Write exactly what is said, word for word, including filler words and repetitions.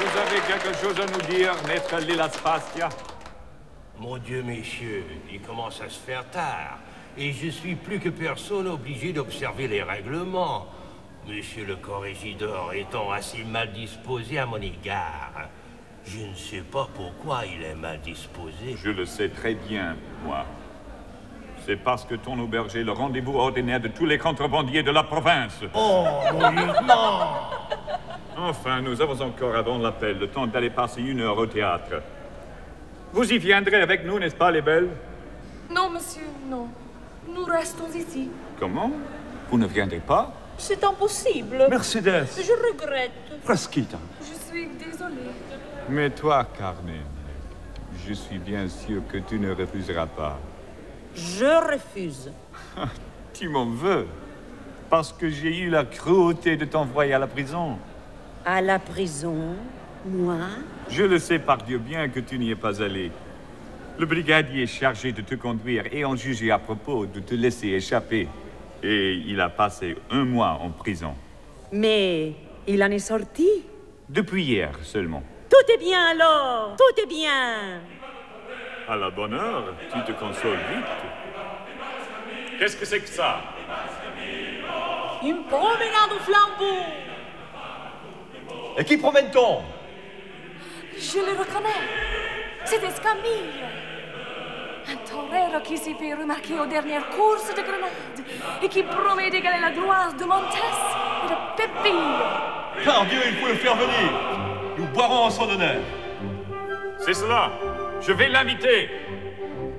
Vous avez quelque chose à nous dire, maître Lila Spastia? Mon Dieu, messieurs, il commence à se faire tard. Et je suis plus que personne obligé d'observer les règlements. Monsieur le corrégidor étant assez mal disposé à mon égard. Je ne sais pas pourquoi il est mal disposé. Je le sais très bien, moi. C'est parce que ton auberge est le rendez-vous ordinaire de tous les contrebandiers de la province. Oh, mon lieutenant! Enfin, nous avons encore avant l'appel le temps d'aller passer une heure au théâtre. Vous y viendrez avec nous, n'est-ce pas, les belles? Non, monsieur, non. Nous restons ici. Comment? Vous ne viendrez pas? C'est impossible. Mercedes. Je regrette. Frasquita. Je suis désolée. Mais toi, Carmen, je suis bien sûr que tu ne refuseras pas. Je refuse. Tu m'en veux, parce que j'ai eu la cruauté de t'envoyer à la prison. À la prison? Moi? Je le sais par Dieu bien que tu n'y es pas allé. Le brigadier chargé de te conduire et en jugé à propos de te laisser échapper. Et il a passé un mois en prison. Mais il en est sorti? Depuis hier seulement. Tout est bien alors! Tout est bien! À la bonne heure, tu te consoles vite. Qu'est-ce que c'est que ça? Une promenade au flambeau. Et qui promène-t-on? Je le reconnais. C'est Escamille. Un torero qui s'est fait remarquer aux dernières courses de Grenade et qui promet d'égaler la gloire de Montes et de Pépille. Par Dieu, il faut le faire venir. Nous boirons en son honneur. C'est cela. Je vais l'inviter.